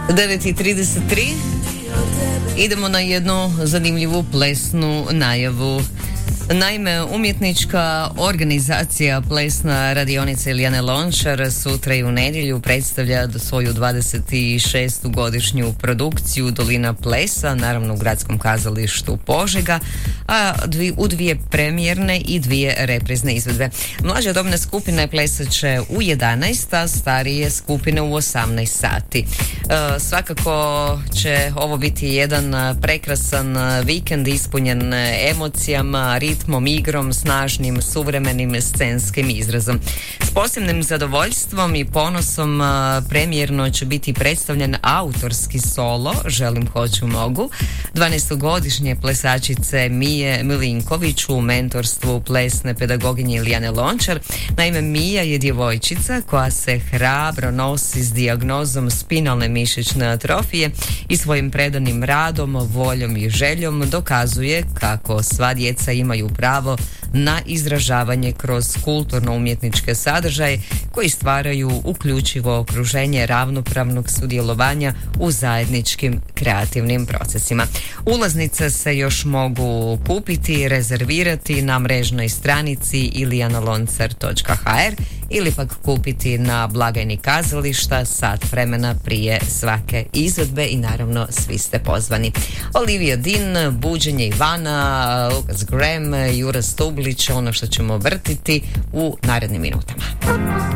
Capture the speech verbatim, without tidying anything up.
devet i trideset tri. Idemo na jednu zanimljivu plesnu najavu. Naime, umjetnička organizacija Plesna radionica Ilijane Lončar sutra i u nedjelju predstavlja svoju dvadeset šestu godišnju produkciju Dolina plesa, naravno u Gradskom kazalištu Požega, a dvi, u dvije premijerne i dvije reprizne izvedbe. Mlađe dobne skupine plesat će u jedanaest, a starije skupine u osamnaest sati. E, svakako će ovo biti jedan prekrasan vikend ispunjen emocijama, ritmom, igrom, snažnim, suvremenim scenskim izrazom. S posebnim zadovoljstvom i ponosom premijerno će biti predstavljen autorski solo Želim, hoću, mogu dvanaestogodišnje plesačice Mije Milinković u mentorstvu plesne pedagoginje Ilijane Lončar. Naime, Mija je djevojčica koja se hrabro nosi s dijagnozom spinalne mišićne atrofije i svojim predanim radom, voljom i željom dokazuje kako sva djeca imaju pravo na izražavanje kroz kulturno-umjetničke sadržaje koji stvaraju uključivo okruženje ravnopravnog sudjelovanja u zajedničkim kreativnim procesima. Ulaznice se još mogu kupiti i rezervirati na mrežnoj stranici ilijanaloncar točka ha er ili pak kupiti na blagajni kazališta sat vremena prije svake izvedbe i naravno svi ste pozvani. Olivia Dean, Buđenje Ivana, Lucas Graham, Jura Stublić, ono što ćemo vrtiti u narednim minutama.